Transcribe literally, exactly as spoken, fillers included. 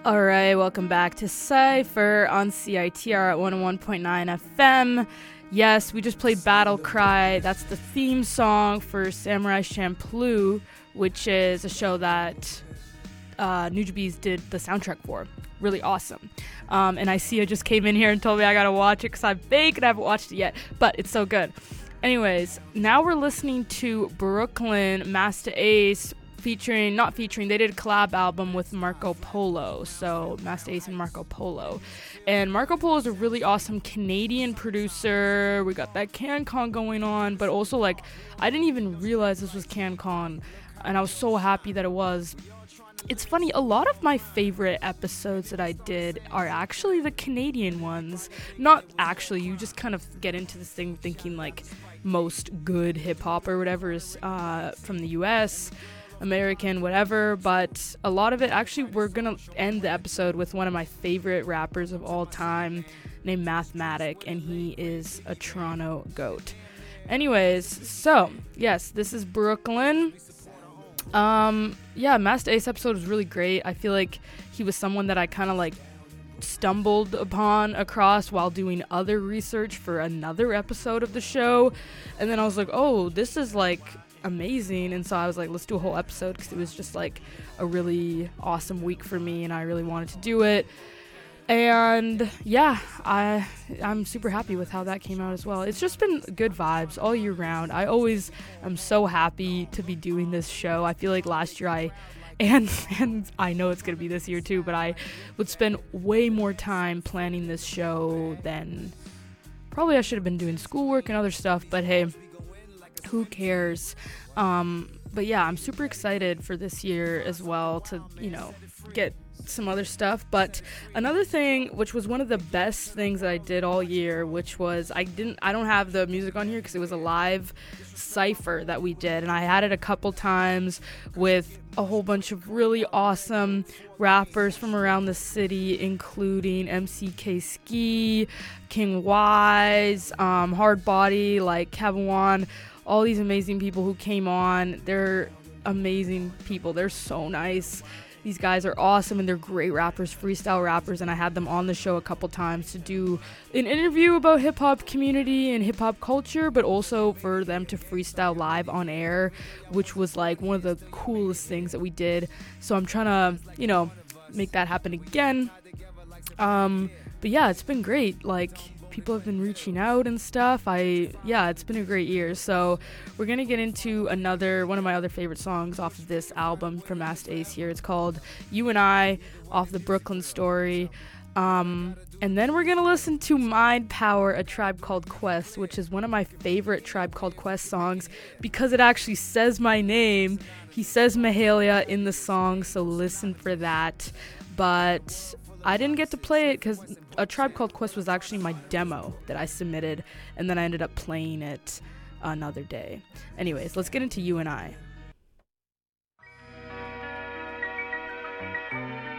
All right, welcome back to Cypher on C I T R at one oh one point nine F M. Yes, we just played Battle Cry. That's the theme song for Samurai Champloo, which is a show that uh, Nujabes did the soundtrack for. Really awesome. Um, and Isia just came in here and told me I gotta watch it because I'm fake and I haven't watched it yet, but it's so good. Anyways, now we're listening to Brooklyn, Master Ace, featuring, not featuring, they did a collab album with Marco Polo, so Master Ace and Marco Polo. And Marco Polo is a really awesome Canadian producer. We got that CanCon going on, but also, like, I didn't even realize this was CanCon, and I was so happy that it was. It's funny, a lot of my favorite episodes that I did are actually the Canadian ones. Not actually, you just kind of get into this thing thinking, like, most good hip-hop or whatever is uh, from the U S, American, whatever, but a lot of it, actually, we're gonna end the episode with one of my favorite rappers of all time named Mathematic, and he is a Toronto goat. Anyways, so yes, this is Brooklyn. Um yeah, Master Ace episode was really great. I feel like he was someone that I kind of like stumbled upon across while doing other research for another episode of the show, and then I was like, oh, this is like amazing, and so I was like, let's do a whole episode because it was just like a really awesome week for me and I really wanted to do it. And yeah, I I'm super happy with how that came out as well. It's just been good vibes all year round. I always am so happy to be doing this show. I feel like last year I and and I know it's gonna be this year too, but I would spend way more time planning this show than probably I should have been doing schoolwork and other stuff, but hey, who cares? Um, but yeah, I'm super excited for this year as well to, you know, get some other stuff. But another thing, which was one of the best things that I did all year, which was I didn't, I don't have the music on here because it was a live cypher that we did, and I had it a couple times with a whole bunch of really awesome rappers from around the city, including M C K Ski, King Wise, um, Hard Body, like Kevin Wan, all these amazing people who came on. They're amazing people. They're so nice. These guys are awesome, and they're great rappers, freestyle rappers, and I had them on the show a couple times to do an interview about hip-hop community and hip-hop culture, but also for them to freestyle live on air, which was like one of the coolest things that we did. So I'm trying to, you know, make that happen again. Um, but yeah, it's been great. Like, people have been reaching out and stuff. I yeah, it's been a great year. So we're gonna get into another one of my other favorite songs off of this album from Master Ace here. It's called You and I, off the Brooklyn Story. Um, and then we're gonna listen to Mind Power, A Tribe Called Quest, which is one of my favorite Tribe Called Quest songs because it actually says my name. He says Mahalia in the song, so listen for that. But I didn't get to play it because A Tribe Called Quest was actually my demo that I submitted, and then I ended up playing it another day. Anyways, let's get into You and I.